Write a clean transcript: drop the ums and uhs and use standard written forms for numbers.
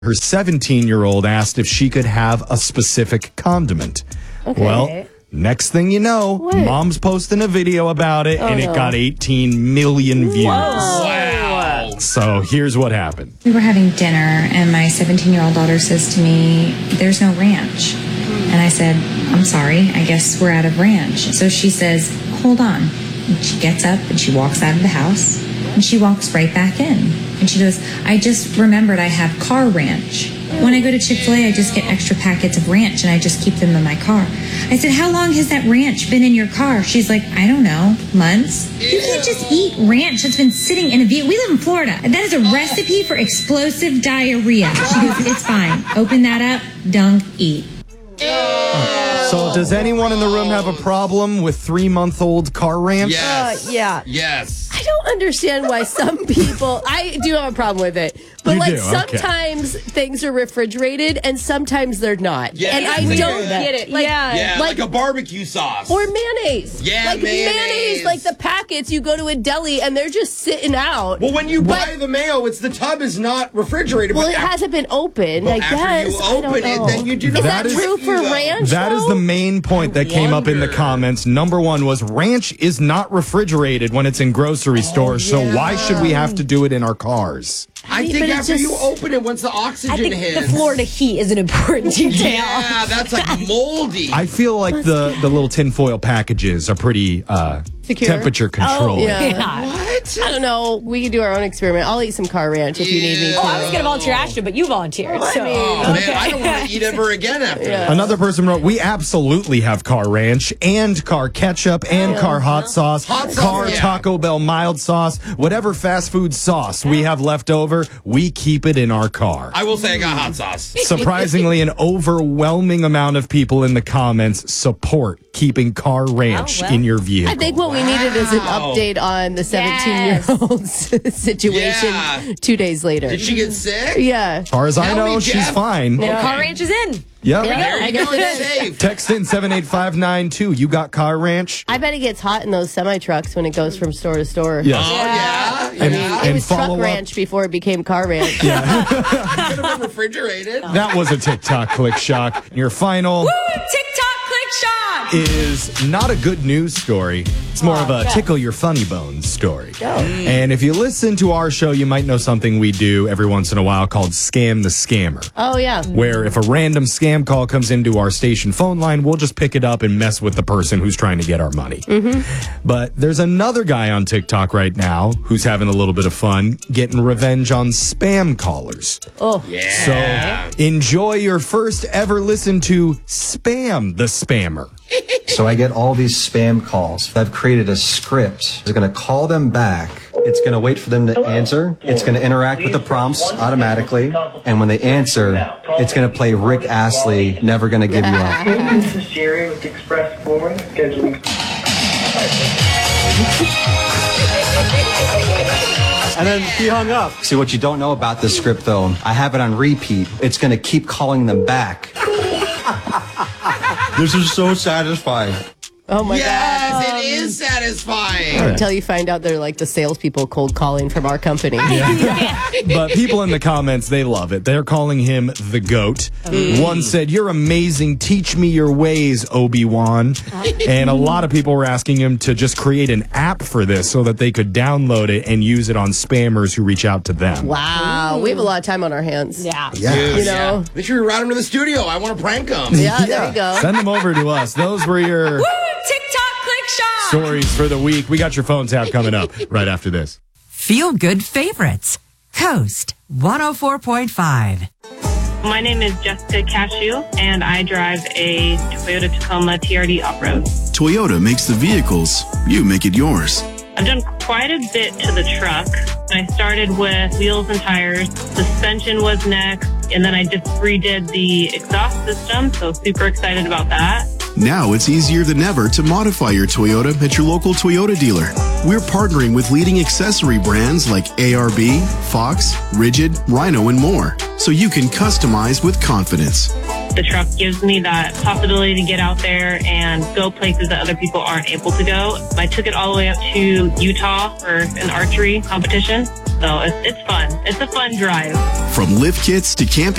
Her 17-year-old asked if she could have a specific condiment. Okay. Well, next thing you know, Mom's posting a video about it, and it got 18 million views. Wow. So here's what happened. We were having dinner, and my 17-year-old daughter says to me, "There's no ranch." And I said, "I'm sorry, I guess we're out of ranch." So she says, "Hold on." And she gets up and she walks out of the house, and she walks right back in. And she goes, "I just remembered I have car ranch. When I go to Chick-fil-A, I just get extra packets of ranch, and I just keep them in my car." I said, "How long has that ranch been in your car?" She's like, "I don't know, months." You can't just eat ranch that's been sitting in a vehicle. We live in Florida. That is a recipe for explosive diarrhea. She goes, "It's fine. Open that up, dunk, eat." So does anyone in the room have a problem with 3-month-old car ranch? Yes. Yeah. Yes. I don't understand why some people, I do have a problem with it, but You like do? Okay. sometimes things are refrigerated and sometimes they're not. Yeah, and I I don't get it. Like, Yeah, like a barbecue sauce. or mayonnaise. Yeah, like mayonnaise. like the packets, you go to a deli and they're just sitting out. Well, when you buy the mayo, the tub is not refrigerated. Well, but it hasn't been opened, I after guess. you I don't open it, know. then you do Is not that That is- true for ranch? That is though? the main point that came up in the comments. Number one was ranch is not refrigerated when it's in grocery stores, so why should we have to do it in our cars? I But think it's after you just- open it, once the oxygen I think hits. the Florida heat is an important detail. Yeah, that's like moldy. I feel like the little tinfoil packages are pretty Secure? temperature controlled. Yeah. What? I don't know. We can do our own experiment. I'll eat some car ranch if you need me to. Oh, I was going to volunteer Ashton, but you volunteered. So. Oh, man, I don't want to eat ever again after that. Another person wrote, "We absolutely have car ranch and car ketchup and car hot sauce, Hot sauce, car yeah. Taco Bell mild sauce, whatever fast food sauce we have left over, we keep it in our car." I will say I got hot sauce. Surprisingly, an overwhelming amount of people in the comments support keeping car ranch in your vehicle. I think what we needed is an update on the 17-year-old's situation Yeah. 2 days later. Did she get sick? Yeah. As far as I Tell know, me, she's Jeff. fine. Car ranch is in. Yep. There I you guess go, it it's is. safe. Text in 78592. You got car ranch? I bet it gets hot in those semi-trucks when it goes from store to store. Yes. Oh, yeah? And- Yeah. It was truck follow up- ranch before it became car ranch. Could have been refrigerated. That was a TikTok click shock. Your final TikTok click shock. is not a good news story. It's more of a tickle your funny bones story. And if you listen to our show, you might know something we do every once in a while called Scam the Scammer. Oh, yeah. Where if a random scam call comes into our station phone line, we'll just pick it up and mess with the person who's trying to get our money. But there's another guy on TikTok right now who's having a little bit of fun getting revenge on spam callers. Oh, Yeah. So enjoy your first ever listen to Spam the Spammer. So I get all these spam calls. I've created a script. It's going to call them back. It's going to wait for them to answer. It's going to interact with the prompts automatically. And when they answer, it's going to play Rick Astley, Never Gonna Give You Up. This is Jerry with Express Forwarding, scheduling. And then he hung up. See, what you don't know about this script, though, I have it on repeat. It's going to keep calling them back. This is so satisfying. oh my God. Yes, it is satisfying. Until you find out they're like the salespeople cold calling from our company. But people in the comments, they love it. They're calling him the GOAT. One said, "You're amazing. Teach me your ways, Obi-Wan." And a lot of people were asking him to just create an app for this so that they could download it and use it on spammers who reach out to them. Wow. We have a lot of time on our hands. Yeah. Dude, You know? yeah. Make sure you route him to the studio. I want to prank him. Yeah, there you go. Send them over to us. Those were your TikTok click shock. stories for the week. We got your phone tab coming up right after this. Feel good favorites. Coast 104.5. My name is Jessica Cashew, and I drive a Toyota Tacoma TRD off-road. Toyota makes the vehicles. You make it yours. I've done quite a bit to the truck. I started with wheels and tires. Suspension was next, and then I just redid the exhaust system, so super excited about that. Now it's easier than ever to modify your Toyota at your local Toyota dealer. We're partnering with leading accessory brands like ARB, Fox, Rigid, Rhino, and more, so you can customize with confidence. The truck gives me that possibility to get out there and go places that other people aren't able to go. I took it all the way up to Utah for an archery competition. So it's fun. It's a fun drive. From lift kits to camping